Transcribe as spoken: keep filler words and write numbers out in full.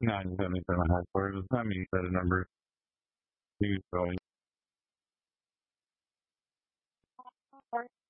nine seventy-seven high floor. Does that mean that a number two going?